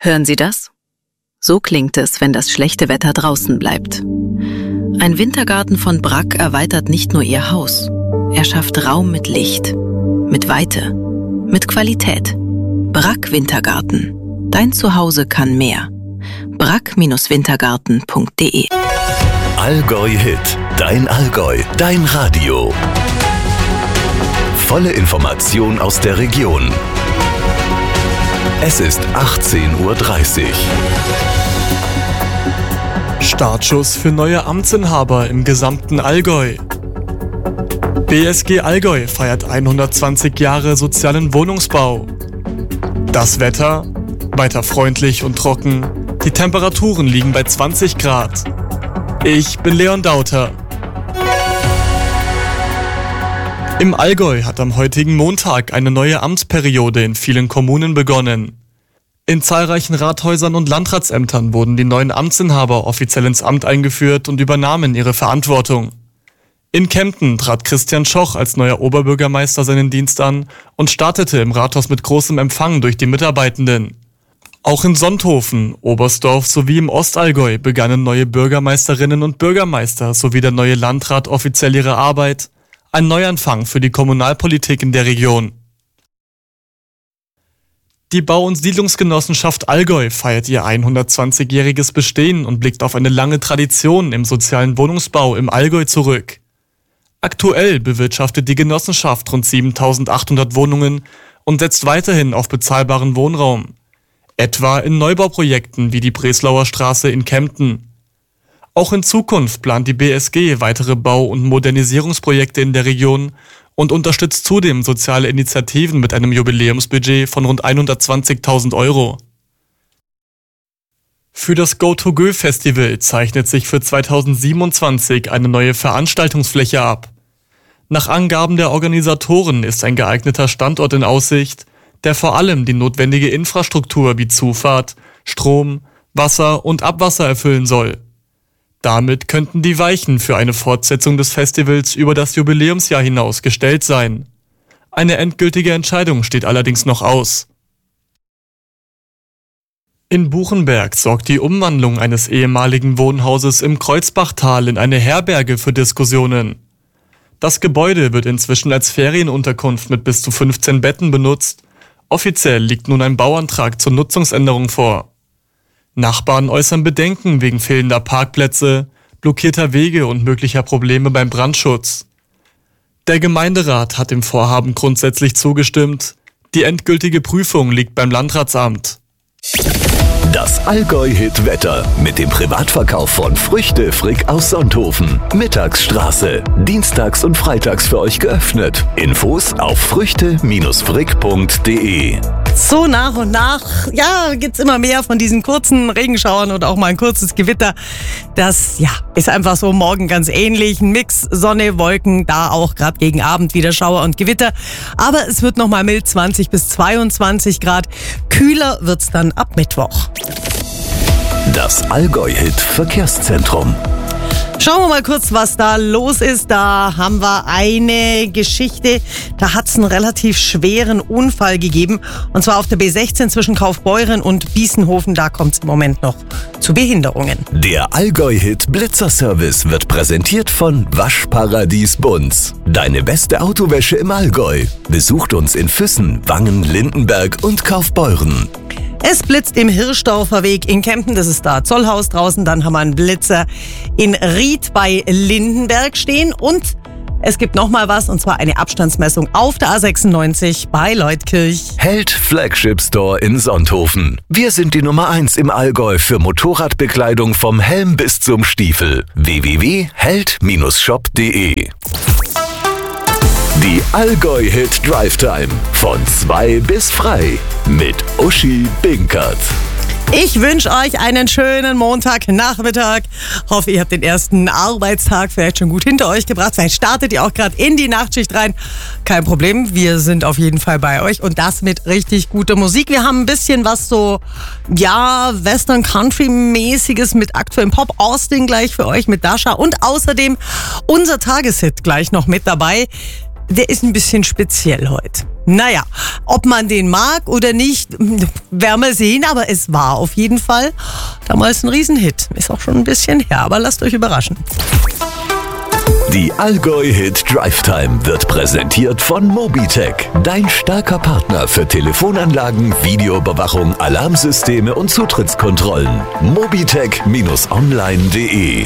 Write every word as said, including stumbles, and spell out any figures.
Hören Sie das? So klingt es, wenn das schlechte Wetter draußen bleibt. Ein Wintergarten von Brack erweitert nicht nur Ihr Haus. Er schafft Raum mit Licht, mit Weite, mit Qualität. Brack Wintergarten. Dein Zuhause kann mehr. brack Wintergarten punkt de Allgäu Hit. Dein Allgäu. Dein Radio. Volle Information aus der Region. Es ist achtzehn Uhr dreißig. Startschuss für neue Amtsinhaber im gesamten Allgäu. B S G Allgäu feiert hundertzwanzig Jahre sozialen Wohnungsbau. Das Wetter? Weiter freundlich und trocken. Die Temperaturen liegen bei zwanzig Grad. Ich bin Leon Dauter. Im Allgäu hat am heutigen Montag eine neue Amtsperiode in vielen Kommunen begonnen. In zahlreichen Rathäusern und Landratsämtern wurden die neuen Amtsinhaber offiziell ins Amt eingeführt und übernahmen ihre Verantwortung. In Kempten trat Christian Schoch als neuer Oberbürgermeister seinen Dienst an und startete im Rathaus mit großem Empfang durch die Mitarbeitenden. Auch in Sonthofen, Oberstdorf sowie im Ostallgäu begannen neue Bürgermeisterinnen und Bürgermeister sowie der neue Landrat offiziell ihre Arbeit. Ein Neuanfang für die Kommunalpolitik in der Region. Die Bau- und Siedlungsgenossenschaft Allgäu feiert ihr hundertzwanzigjähriges Bestehen und blickt auf eine lange Tradition im sozialen Wohnungsbau im Allgäu zurück. Aktuell bewirtschaftet die Genossenschaft rund siebentausendachthundert Wohnungen und setzt weiterhin auf bezahlbaren Wohnraum. Etwa in Neubauprojekten wie die Breslauer Straße in Kempten. Auch in Zukunft plant die B S G weitere Bau- und Modernisierungsprojekte in der Region und unterstützt zudem soziale Initiativen mit einem Jubiläumsbudget von rund hundertzwanzigtausend Euro. Für das Go-To-Go-Festival zeichnet sich für zweitausendsiebenundzwanzig eine neue Veranstaltungsfläche ab. Nach Angaben der Organisatoren ist ein geeigneter Standort in Aussicht, der vor allem die notwendige Infrastruktur wie Zufahrt, Strom, Wasser und Abwasser erfüllen soll. Damit könnten die Weichen für eine Fortsetzung des Festivals über das Jubiläumsjahr hinaus gestellt sein. Eine endgültige Entscheidung steht allerdings noch aus. In Buchenberg sorgt die Umwandlung eines ehemaligen Wohnhauses im Kreuzbachtal in eine Herberge für Diskussionen. Das Gebäude wird inzwischen als Ferienunterkunft mit bis zu fünfzehn Betten benutzt. Offiziell liegt nun ein Bauantrag zur Nutzungsänderung vor. Nachbarn äußern Bedenken wegen fehlender Parkplätze, blockierter Wege und möglicher Probleme beim Brandschutz. Der Gemeinderat hat dem Vorhaben grundsätzlich zugestimmt. Die endgültige Prüfung liegt beim Landratsamt. Das Allgäu-Hit-Wetter mit dem Privatverkauf von Früchte Frick aus Sonthofen. Mittagsstraße. Dienstags und freitags für euch geöffnet. Infos auf früchte Frick punkt de. So nach und nach, ja, gibt's immer mehr von diesen kurzen Regenschauern oder auch mal ein kurzes Gewitter. Das, ja, ist einfach so morgen ganz ähnlich. Ein Mix Sonne, Wolken, da auch gerade gegen Abend wieder Schauer und Gewitter. Aber es wird nochmal mild, zwanzig bis zweiundzwanzig Grad. Kühler wird's dann ab Mittwoch. Das Allgäu-Hit Verkehrszentrum. Schauen wir mal kurz, was da los ist. Da haben wir eine Geschichte. Da hat es einen relativ schweren Unfall gegeben. Und zwar auf der B sechzehn zwischen Kaufbeuren und Biesenhofen. Da kommt es im Moment noch zu Behinderungen. Der Allgäu-Hit Blitzerservice wird präsentiert von Waschparadies Bunz. Deine beste Autowäsche im Allgäu. Besucht uns in Füssen, Wangen, Lindenberg und Kaufbeuren. Es blitzt im Hirschdorfer Weg in Kempten, das ist da Zollhaus draußen. Dann haben wir einen Blitzer in Ried bei Lindenberg stehen. Und es gibt noch mal was, und zwar eine Abstandsmessung auf der A sechsundneunzig bei Leutkirch. Held Flagship Store in Sonthofen. Wir sind die Nummer eins im Allgäu für Motorradbekleidung vom Helm bis zum Stiefel. w w w punkt held shop punkt de. Die Allgäu-Hit Drive Time von zwei bis frei mit Uschi Binkert. Ich wünsche euch einen schönen Montagnachmittag. Hoffe, ihr habt den ersten Arbeitstag vielleicht schon gut hinter euch gebracht. Vielleicht startet ihr auch gerade in die Nachtschicht rein. Kein Problem, wir sind auf jeden Fall bei euch und das mit richtig guter Musik. Wir haben ein bisschen was so, ja, Western Country mäßiges mit aktuellem Pop. Austin gleich für euch mit Dasha und außerdem unser Tageshit gleich noch mit dabei. Der ist ein bisschen speziell heute. Naja, ob man den mag oder nicht, werden wir sehen, aber es war auf jeden Fall damals ein Riesenhit. Ist auch schon ein bisschen her, aber lasst euch überraschen. Die Allgäu-Hit Drive Time wird präsentiert von Mobitech, dein starker Partner für Telefonanlagen, Videoüberwachung, Alarmsysteme und Zutrittskontrollen. mobitech Bindestrich online punkt de